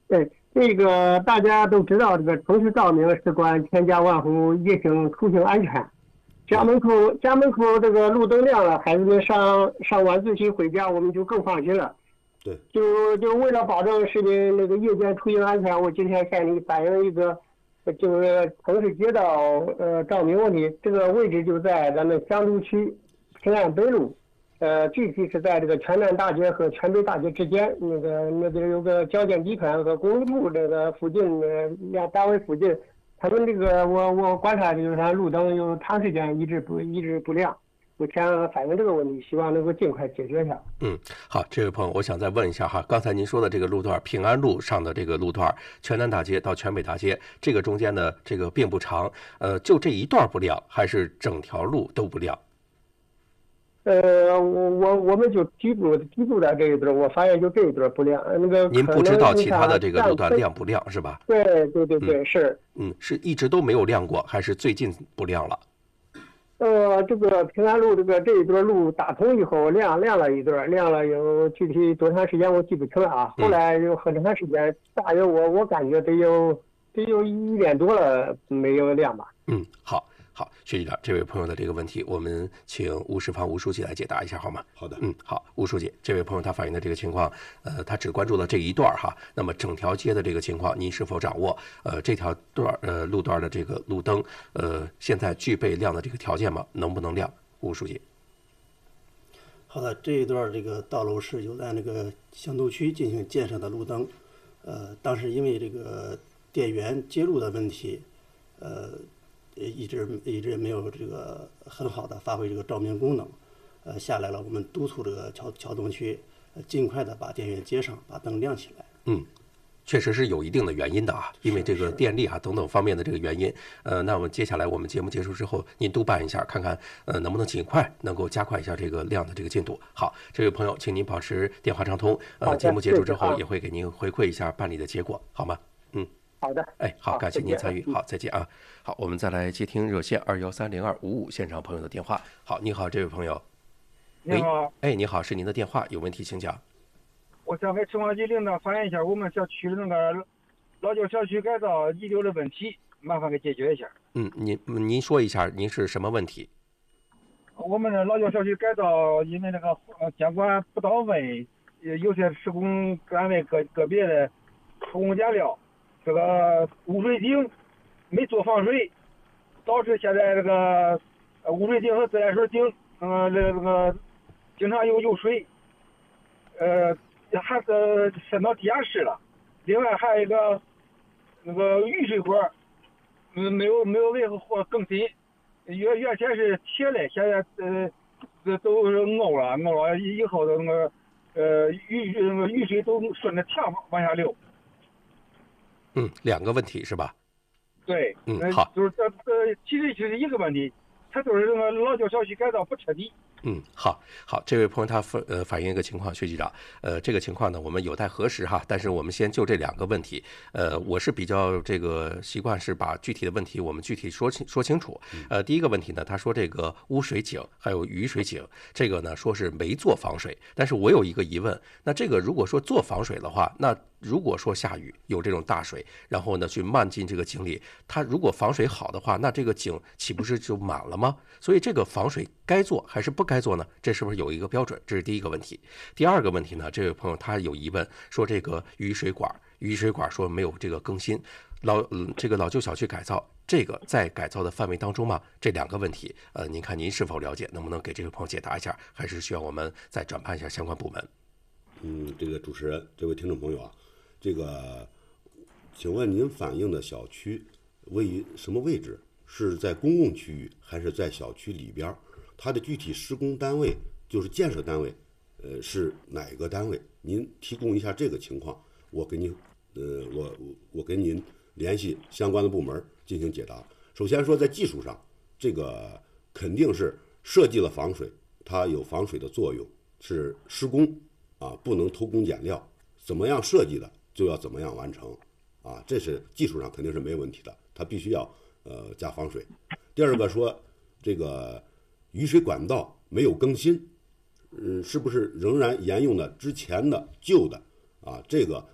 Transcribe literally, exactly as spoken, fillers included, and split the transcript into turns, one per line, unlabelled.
对，这个大家都知道，这个城市照明事关千家万户夜行出行安全。家
对
门口家门口这个路灯亮了，孩子们上上晚自习回家，我们就更放心了。
对，
就就为了保证市民那个夜间出行安全，我今天向你反映一个，呃就是城市街道呃照明问题。这个位置就在咱们香都区平安北路，呃，具体是在这个全南大街和全北大街之间，那个那边有个交建集团和公路处这个附近呃两单位附近，他们这个我我观察就是它路灯有长时间一直不一直不亮。我想反映这个问题，希望能够尽快解决一下。
嗯，好，这位朋友，我想再问一下哈，刚才您说的这个路段，平安路上的这个路段，全南大街到全北大街，这个中间呢，这个并不长，呃，就这一段不亮，还是整条路都不亮？
呃，我我我们就居住居住在这一段，我发现就这一段不亮，那个
您
可
不知道其
能你看
他的这个路段
但
亮不亮是吧？
对对对对，是。
嗯，是一直都没有亮过，还是最近不亮了？
呃，这个平安路这个这一段路打通以后亮亮了一段，亮了有具体多长时间我记不清了啊。后来有很长时间，大约我我感觉得有得有一年多了没有亮吧。
嗯，好。好，薛局长，这位朋友的这个问题，我们请吴世芳吴书记来解答一下，好吗？
好的，
嗯，好，吴书记，这位朋友他反映的这个情况，呃，他只关注了这一段哈，那么整条街的这个情况，您是否掌握？呃，这条段呃路段的这个路灯，呃，现在具备亮的这个条件吗？能不能亮？吴书记。
好的，这一段这个道路是有在那个香都区进行建设的路灯，呃，当时因为这个电源接入的问题，呃。一直一直没有这个很好的发挥这个照明功能，呃，下来了，我们督促这个桥桥东区，呃，尽快的把电源接上，把灯亮起来。
嗯，确实是有一定的原因的啊，因为这个电力啊等等方面的这个原因。呃，那我们接下来我们节目结束之后，您督办一下，看看呃能不能尽快能够加快一下这个亮的这个进度。好，这位朋友，请您保持电话畅通，呃，节目结束之后也会给您回馈一下办理的结果，好吗？嗯。
好的，
哎，好，感谢您参与，好，再见啊。好，我们再来接听热线二幺三零二五五现场朋友的电话。好，你好，这位朋友。
你好。
哎，你好，是您的电话，有问题请讲。
我想给城管局领导反映一下我们小区的那个老旧小区改造遗留的问题，麻烦给解决一下。
嗯，您您说一下，您是什么问题？
我们的老旧小区改造，因为那个监管不到位，有些施工单位个个别的偷工减料。这个污水井没做防水，导致现在这个污水井和自来水井，呃，那个那个经常有有水，呃，还是渗到地下室了。另外还有一个那个雨水管，嗯，没有没有维护或更新，原原先是铁的，现在呃这都是沤了，沤了以后的那个呃雨那个雨水都顺着墙往下流。
嗯，两个问题是吧？
对，
嗯，好，
就是这这其实就是一个问题，它就是那个老旧小区改造不彻底。
嗯，好，好，这位朋友他反呃反映一个情况，薛局长，呃，这个情况呢，我们有待核实哈，但是我们先就这两个问题，呃，我是比较这个习惯是把具体的问题我们具体说清说清楚。呃，第一个问题呢，他说这个污水井还有雨水井，这个呢说是没做防水，但是我有一个疑问，那这个如果说做防水的话，那如果说下雨有这种大水，然后呢去漫进这个井里，它如果防水好的话，那这个井岂不是就满了吗？所以这个防水该做还是不该做呢？这是不是有一个标准？这是第一个问题。第二个问题呢，这位朋友他有疑问，说这个雨水管，雨水管说没有这个更新，老嗯这个老旧小区改造，这个在改造的范围当中吗？这两个问题，呃，您看您是否了解？能不能给这位朋友解答一下？还是需要我们再转判一下相关部门？
嗯，这个主持人，这位听众朋友啊，这个，请问您反映的小区位于什么位置？是在公共区域还是在小区里边？它的具体施工单位就是建设单位，呃，是哪个单位？您提供一下这个情况，我给您，呃，我我给您联系相关的部门进行解答。首先说，在技术上，这个肯定是设计了防水，它有防水的作用，是施工啊，不能偷工减料，怎么样设计的就要怎么样完成，啊，这是技术上肯定是没问题的，它必须要呃加防水。第二个说这个雨水管道没有更新，嗯，是不是仍然沿用的之前的旧的啊？这个